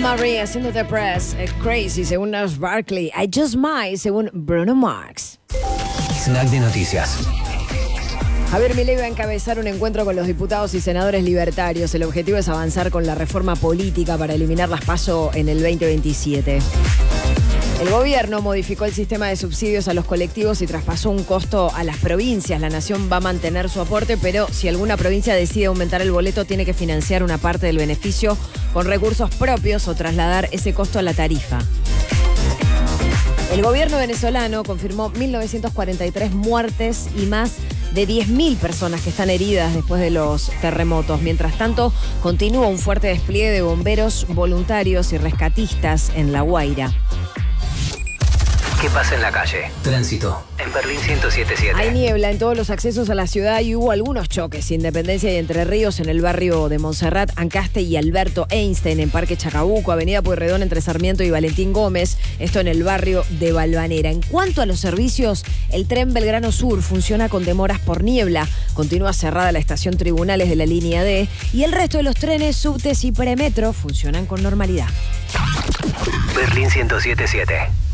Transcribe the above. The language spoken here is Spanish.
Marie haciendo The Press, Crazy según Nars Barkley, I Just Might según Bruno Mars. Snack de noticias. Javier Milei va a encabezar un encuentro con los diputados y senadores libertarios. El objetivo es avanzar con la reforma política para eliminar las PASO en el 2027. El gobierno modificó el sistema de subsidios a los colectivos y traspasó un costo a las provincias. La nación va a mantener su aporte, pero si alguna provincia decide aumentar el boleto, tiene que financiar una parte del beneficio con recursos propios o trasladar ese costo a la tarifa. El gobierno venezolano confirmó 1.943 muertes y más de 10.000 personas que están heridas después de los terremotos. Mientras tanto, continúa un fuerte despliegue de bomberos voluntarios y rescatistas en La Guaira. ¿Qué pasa en la calle? Tránsito. En Berlín 107.7. Hay niebla en todos los accesos a la ciudad y hubo algunos choques. Independencia y Entre Ríos en el barrio de Montserrat, Ancaste y Alberto Einstein en Parque Chacabuco, Avenida Pueyrredón entre Sarmiento y Valentín Gómez, esto en el barrio de Balvanera. En cuanto a los servicios, el tren Belgrano Sur funciona con demoras por niebla. Continúa cerrada la estación Tribunales de la línea D y el resto de los trenes, subtes y premetro funcionan con normalidad. Berlín 107.7.